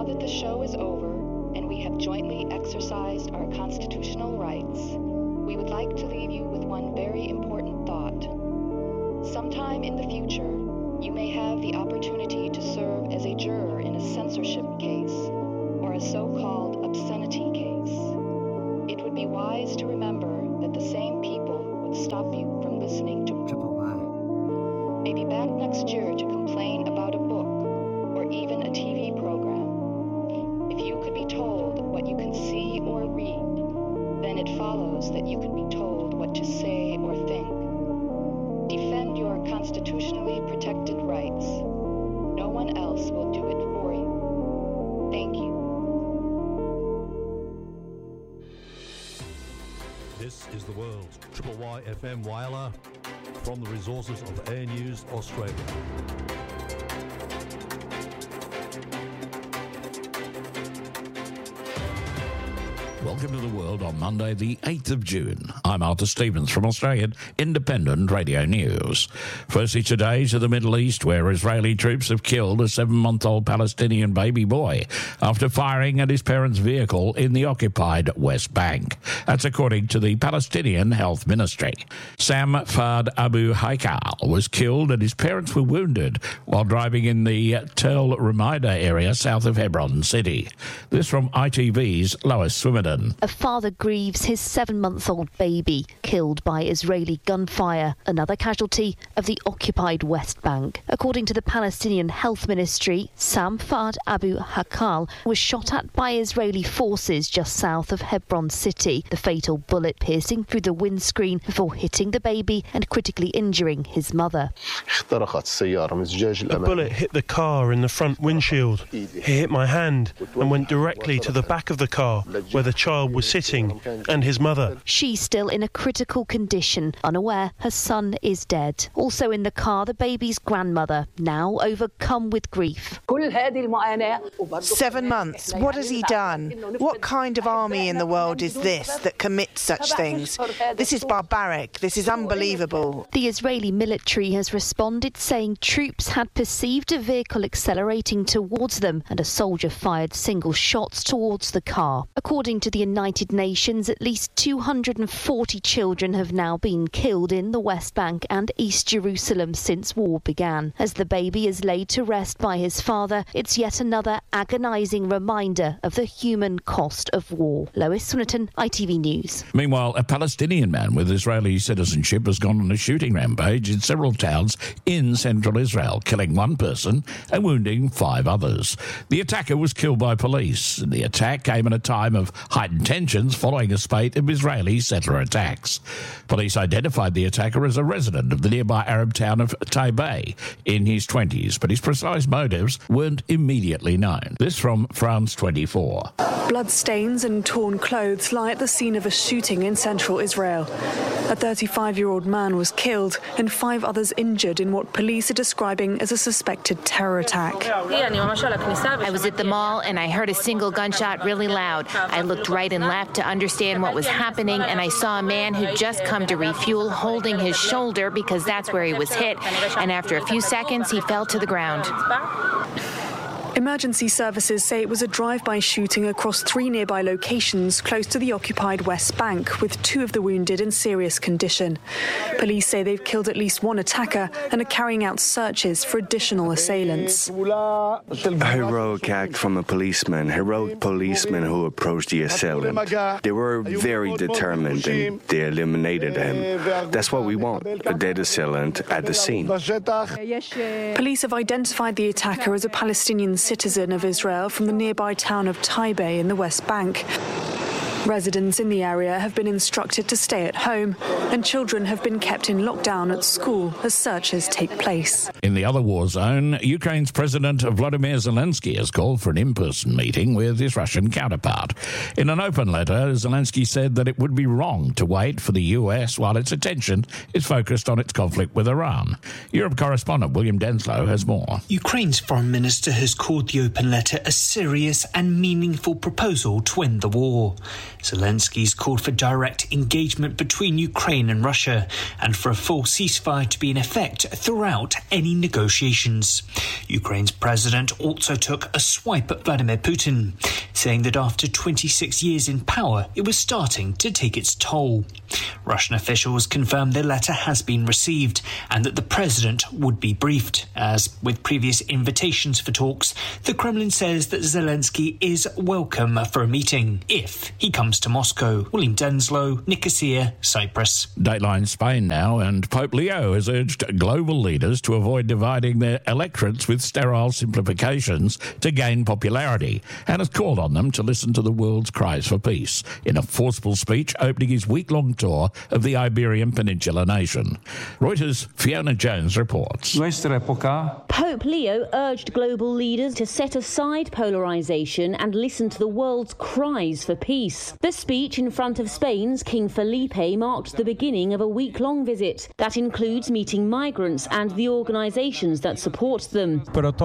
Now that the show is over and we have jointly exercised our constitutional rights, we would like to leave you with one very important thought. Sometime in the future, you may have the opportunity to serve as a juror in a censorship case or a so-called obscenity case. It would be wise to remember that the same people would stop you from listening to Triple Y. Maybe back next year to complain about a book or even a TV program. If you could be told what you can see or read, then it follows that you could be told what to say or think. Defend your constitutionally protected rights. No one else will do it for you. Thank you. This is The World. Triple Y FM Whyalla from the resources of Air News Australia. Welcome to The World on Monday, the 8th of June. I'm Arthur Stevens from Australian Independent Radio News. Firstly today to the Middle East, where Israeli troops have killed a 7-month-old Palestinian baby boy after firing at his parents' vehicle in the occupied West Bank. That's according to the Palestinian Health Ministry. Sam Fard Abu Haikal was killed and his parents were wounded while driving in the Tel Rumeida area south of Hebron City. This from ITV's Lois Swimmerton. A father grieves his 7-month-old baby killed by Israeli gunfire, another casualty of the occupied West Bank. According to the Palestinian Health Ministry, Sam Fard Abu Haikal was shot at by Israeli forces just south of Hebron City, the fatal bullet piercing through the windscreen before hitting the baby and critically injuring his mother. The bullet hit the car in the front windshield. It hit my hand and went directly to the back of the car, where the child was sitting, and his mother. She's still in a critical condition, unaware her son is dead. Also in the car, the baby's grandmother, now overcome with grief. 7 months. What has he done? What kind of army in the world is this that commits such things? This is barbaric. This is unbelievable. The Israeli military has responded, saying troops had perceived a vehicle accelerating towards them and a soldier fired single shots towards the car. According to the United Nations, at least 240 children have now been killed in the West Bank and East Jerusalem since war began. As the baby is laid to rest by his father, it's yet another agonising reminder of the human cost of war. Lois Swinnerton, ITV News. Meanwhile, a Palestinian man with Israeli citizenship has gone on a shooting rampage in several towns in central Israel, killing one person and wounding 5 others. The attacker was killed by police. The attack came at a time of heightened tensions following a spate of Israeli settler attacks. Police identified the attacker as a resident of the nearby Arab town of Taibeh in his 20s, but his precise motives weren't immediately known. This from France 24. Bloodstains and torn clothes lie at the scene of a shooting in central Israel. A 35-year-old man was killed and 5 others injured in what police are describing as a suspected terror attack. I was at the mall and I heard a single gunshot really loud. I looked right and left to understand what was happening, and I saw a man who'd just come to refuel holding his shoulder because that's where he was hit, and after a few seconds he fell to the ground. Emergency services say it was a drive-by shooting across 3 nearby locations close to the occupied West Bank, with 2 of the wounded in serious condition. Police say they've killed at least 1 attacker and are carrying out searches for additional assailants. A heroic act from a policeman, heroic policemen who approached the assailant. They were very determined and they eliminated him. That's what we want, a dead assailant at the scene. Police have identified the attacker as a Palestinian citizen of Israel from the nearby town of Taibeh in the West Bank. Residents in the area have been instructed to stay at home, and children have been kept in lockdown at school as searches take place. In the other war zone, Ukraine's President Volodymyr Zelensky has called for an in-person meeting with his Russian counterpart. In an open letter, Zelensky said that it would be wrong to wait for the US while its attention is focused on its conflict with Iran. Europe correspondent William Denslow has more. Ukraine's foreign minister has called the open letter a serious and meaningful proposal to end the war. Zelensky's called for direct engagement between Ukraine and Russia and for a full ceasefire to be in effect throughout any negotiations. Ukraine's president also took a swipe at Vladimir Putin, saying that after 26 years in power, it was starting to take its toll. Russian officials confirmed their letter has been received and that the president would be briefed. As with previous invitations for talks, the Kremlin says that Zelensky is welcome for a meeting if he comes to Moscow. William Denslow, Nicosia, Cyprus. Dateline Spain now, and Pope Leo has urged global leaders to avoid dividing their electorates with sterile simplifications to gain popularity, and has called on them to listen to the world's cries for peace in a forceful speech opening his week-long tour of the Iberian Peninsula nation. Reuters' Fiona Jones reports. Pope Leo urged global leaders to set aside polarisation and listen to the world's cries for peace. The speech in front of Spain's King Felipe marked the beginning of a week-long visit that includes meeting migrants and the organisations that support them.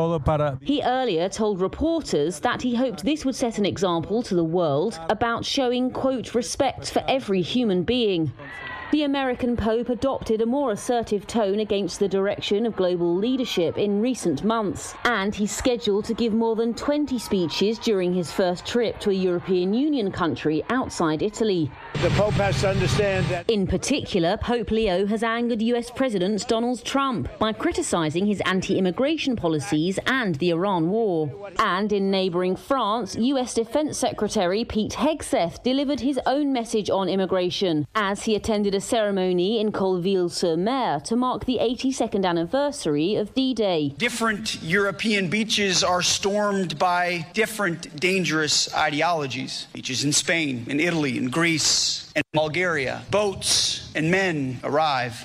He earlier told reporters that he hoped this would set an example to the world about showing, quote, respect for every human being. The American Pope adopted a more assertive tone against the direction of global leadership in recent months, and he's scheduled to give more than 20 speeches during his first trip to a European Union country outside Italy. The Pope has to understand that... In particular, Pope Leo has angered US President Donald Trump by criticising his anti-immigration policies and the Iran war. And in neighbouring France, US Defence Secretary Pete Hegseth delivered his own message on immigration as he attended a ceremony in Colville-sur-Mer to mark the 82nd anniversary of D-Day. Different European beaches are stormed by different dangerous ideologies. Beaches in Spain, in Italy, in Greece, and Bulgaria. Boats and men arrive.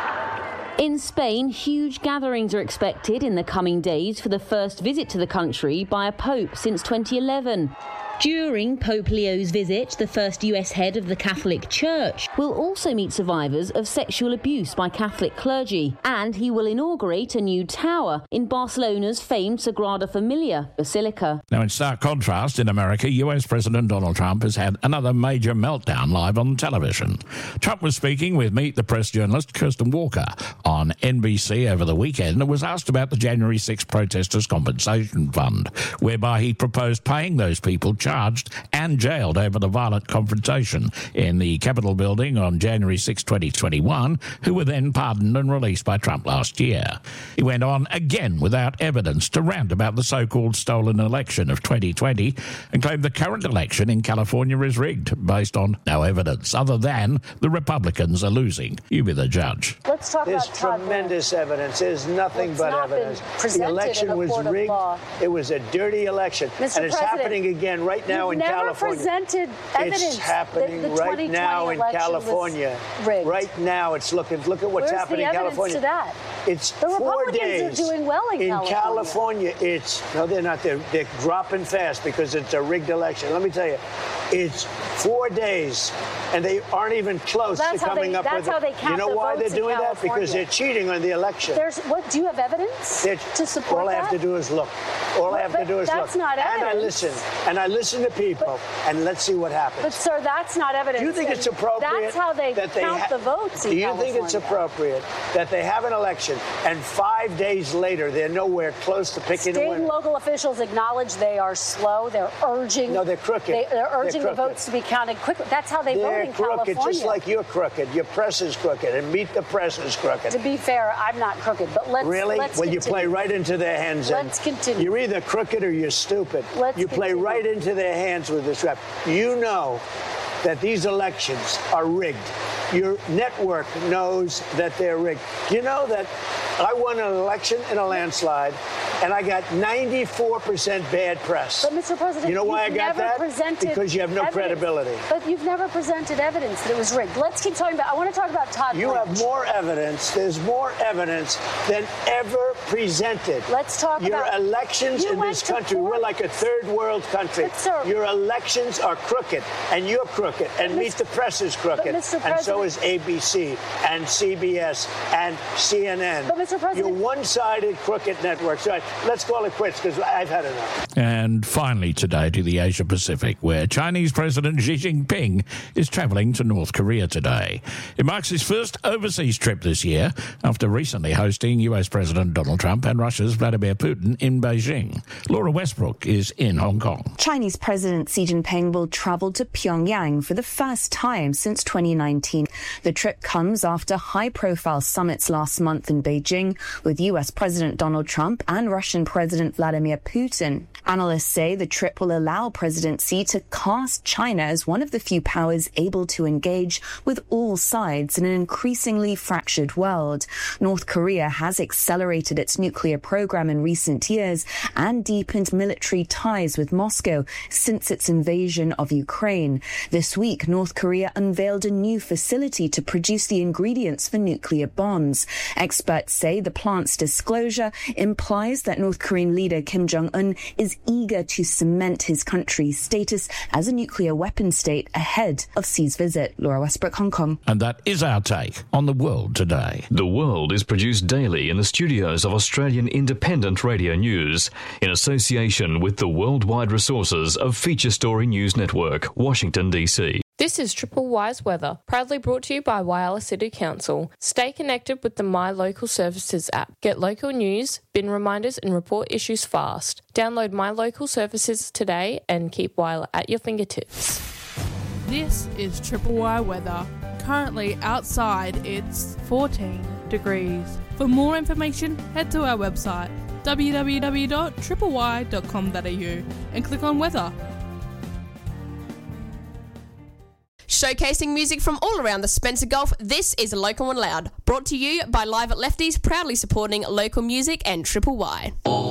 In Spain, huge gatherings are expected in the coming days for the first visit to the country by a pope since 2011. During Pope Leo's visit, the first US head of the Catholic Church will also meet survivors of sexual abuse by Catholic clergy, and he will inaugurate a new tower in Barcelona's famed Sagrada Familia Basilica. Now, in stark contrast, in America, US President Donald Trump has had another major meltdown live on television. Trump was speaking with Meet the Press journalist Kirsten Walker on NBC over the weekend and was asked about the January 6 protesters' compensation fund, whereby he proposed paying those people charged and jailed over the violent confrontation in the Capitol building on January 6, 2021, who were then pardoned and released by Trump last year. He went on again without evidence to rant about the so-called stolen election of 2020 and claimed the current election in California is rigged based on no evidence other than the Republicans are losing. You be the judge. Let's talk about tremendous evidence. There's nothing but evidence. The election was rigged. It was a dirty election. And it's happening again right now in California. Presented evidence. It's happening right now in California. Right now, it's look at what's happening in California. To that? It's the 4 days. The Republicans are doing well in California. No, they're not. They're dropping fast because it's a rigged election. Let me tell you, it's 4 days, and they aren't even close to coming up with it. That's how they count. You know why they're doing that? Because they're cheating on the election. Do you have evidence to support all that? All I have to do is look. All I have to do is look. That's not evidence. And I listen to people, and let's see what happens. But, sir, that's not evidence. Do you think it's appropriate? That's how they count the votes in California. Do you think it's appropriate that they have an election, and 5 days later they're nowhere close to picking a winner? State and local officials acknowledge they are slow. They're urging. No, they're crooked. They're urging the votes to be counted quickly. That's how they vote in California. They're crooked, just like you're crooked. Your press is crooked, and Meet the Press is crooked. To be fair, I'm not crooked, but let's continue. You play right into their hands. Let's continue. You're either crooked or you're stupid. You play right into their hands with this rap. You know that these elections are rigged. Your network knows that they're rigged. You know that I won an election in a landslide, and I got 94% bad press. But, Mr. President, you know why I got that? Because you have no credibility. But you've never presented evidence that it was rigged. Let's keep talking about. I want to talk about Todd. You have more evidence. There's more evidence than ever presented. Let's talk about your elections in this country. We're like a third world country. But, sir, your elections are crooked, and you're crooked, and Meet the Press is crooked, and so is ABC and CBS and CNN. But, Mr. President, your one-sided crooked networks. Right? let's call it quits, because I've had enough. And finally today to the Asia Pacific, where Chinese President Xi Jinping is travelling to North Korea today. It marks his first overseas trip this year, after recently hosting US President Donald Trump and Russia's Vladimir Putin in Beijing. Laura Westbrook is in Hong Kong. Chinese President Xi Jinping will travel to Pyongyang for the first time since 2019. The trip comes after high-profile summits last month in Beijing with US President Donald Trump and Russian President Vladimir Putin. Analysts say the trip will allow President Xi to cast China as one of the few powers able to engage with all sides in an increasingly fractured world. North Korea has accelerated its nuclear program in recent years and deepened military ties with Moscow since its invasion of Ukraine. This week, North Korea unveiled a new facility to produce the ingredients for nuclear bombs. Experts say the plant's disclosure implies that North Korean leader Kim Jong-un is eager to cement his country's status as a nuclear weapon state ahead of Xi's visit. Laura Westbrook, Hong Kong. And that is our take on the world today. The World is produced daily in the studios of Australian Independent Radio News in association with the worldwide resources of Feature Story News Network, Washington, D.C. This is Triple Y's Weather, proudly brought to you by Whyalla City Council. Stay connected with the My Local Services app. Get local news, bin reminders and report issues fast. Download My Local Services today and keep Whyalla at your fingertips. This is Triple Y Weather. Currently outside it's 14 degrees. For more information, head to our website www.tripley.com.au and click on weather. Showcasing music from all around the Spencer Gulf, this is Local and Loud, brought to you by Live at Lefties, proudly supporting local music and Triple Y.